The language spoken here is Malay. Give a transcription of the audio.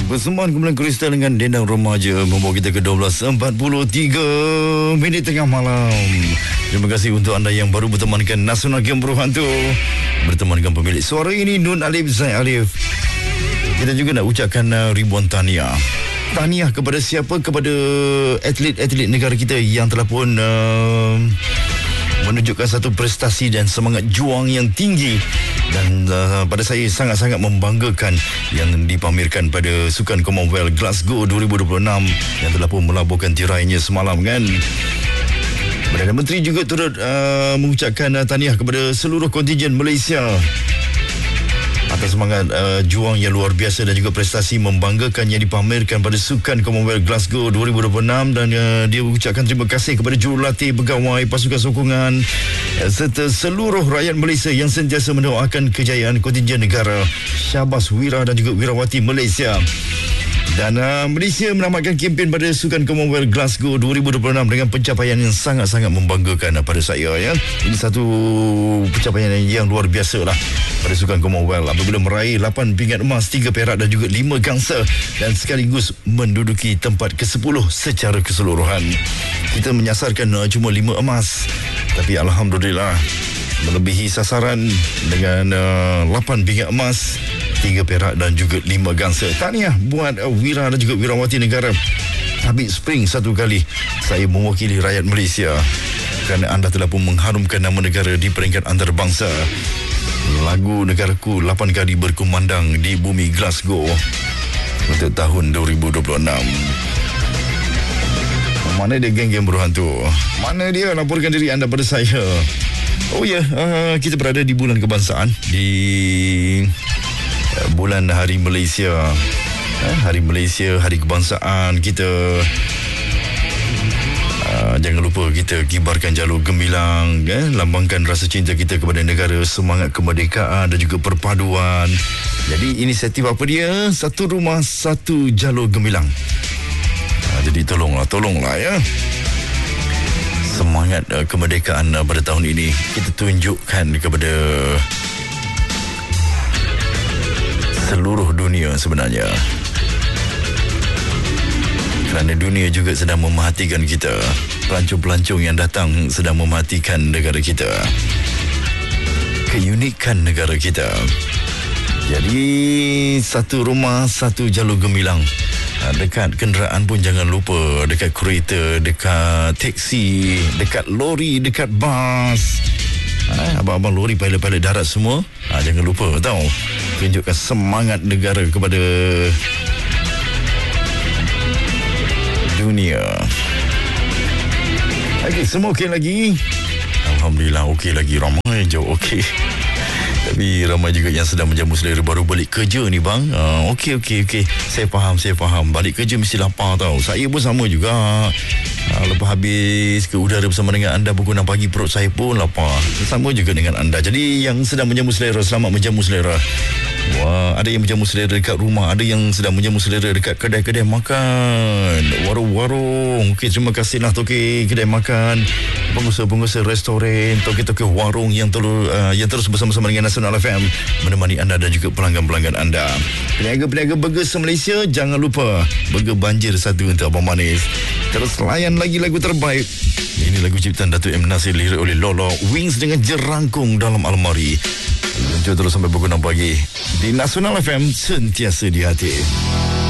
Persembahan kumpulan Kristal dengan Dendang Remaja membawa kita ke 12.43 minit tengah malam. Terima kasih untuk anda yang baru bertemankan Nasional Game Berhantu. Bertemankan pemilik suara ini Nun Alif Zain Alif. Kita juga nak ucapkan ribuan tahniah. Tahniah kepada siapa? Kepada atlet-atlet negara kita yang telah pun menunjukkan satu prestasi dan semangat juang yang tinggi. Dan pada saya sangat-sangat membanggakan yang dipamerkan pada Sukan Commonwealth Glasgow 2026 yang telah pun melaburkan tirainya semalam kan. Perdana Menteri juga turut mengucapkan tahniah kepada seluruh kontingen Malaysia atas semangat juang yang luar biasa dan juga prestasi membanggakan yang dipamerkan pada Sukan Commonwealth Glasgow 2026. Dan dia mengucapkan terima kasih kepada jurulatih, pegawai, pasukan sokongan serta seluruh rakyat Malaysia yang sentiasa mendoakan kejayaan kontingen negara. Syabas Wira dan juga Wirawati Malaysia. Dan Malaysia menamatkan kempen pada Sukan Commonwealth Glasgow 2026 dengan pencapaian yang sangat-sangat membanggakan pada saya ya. Ini satu pencapaian yang luar biasa lah pada Sukan Commonwealth apabila meraih 8 pingat emas, 3 perak dan juga 5 gangsa dan sekaligus menduduki tempat ke-10 secara keseluruhan. Kita menyasarkan cuma 5 emas, tapi alhamdulillah melebihi sasaran dengan 8 pingat emas, 3 perak dan juga 5 gangsa. Tahniah buat Wira dan juga Wirawati negara. Habib Spring satu kali saya mewakili rakyat Malaysia kerana anda telah pun mengharumkan nama negara di peringkat antarabangsa. Lagu negaraku 8 kali berkumandang di bumi Glasgow untuk tahun 2026. Mana dia geng-geng berhantu? Mana dia? Laporkan diri anda pada saya. Oh ya, kita berada di bulan kebangsaan, di bulan Hari Malaysia. Hari Malaysia, Hari Kebangsaan kita. Jangan lupa kita kibarkan jalur gemilang, lambangkan rasa cinta kita kepada negara, semangat kemerdekaan dan juga perpaduan. Jadi inisiatif apa dia? Satu rumah, satu jalur gemilang. Jadi tolonglah ya. Semangat kemerdekaan pada tahun ini kita tunjukkan kepada seluruh dunia sebenarnya. Kerana dunia juga sedang memerhatikan kita. Pelancong-pelancong yang datang sedang memerhatikan negara kita, keunikan negara kita. Jadi satu rumah, satu jalur gemilang. Dekat kenderaan pun jangan lupa, dekat kereta, dekat teksi, dekat lori, dekat bas, abang-abang lori, pilot-pilot darat semua, jangan lupa tahu, tunjukkan semangat negara kepada dunia. Okey, semua okey lagi? Alhamdulillah okey lagi. Ramai je okey. Tapi ramai juga yang sedang menjamu selera baru balik kerja ni bang. Okey. Saya faham. Balik kerja mesti lapar tau. Saya pun sama juga. Lepas habis ke udara bersama dengan anda pukul 6 pagi, perut saya pun lapar. Sama juga dengan anda. Jadi yang sedang menjamu selera, selamat menjamu selera. Wah, ada yang menjamu selera dekat rumah, ada yang sedang menjamu selera dekat kedai-kedai makan, warung-warung. Okey, terima kasihlah toke kedai makan, pengusaha-pengusaha restoran, toke-toke warung yang terus bersama-sama dengan Nasional FM menemani anda dan juga pelanggan-pelanggan anda. Peniaga-peniaga burger se-Malaysia, jangan lupa burger banjir satu untuk Abang Manis. Terus layan lagi lagu terbaik. Ini lagu ciptaan Datuk M. Nasir, lirik oleh Lolo, Wings dengan Jerangkung dalam Almari. Luncur terus sampai pukul 6 pagi di Nasional FM, sentiasa di hati.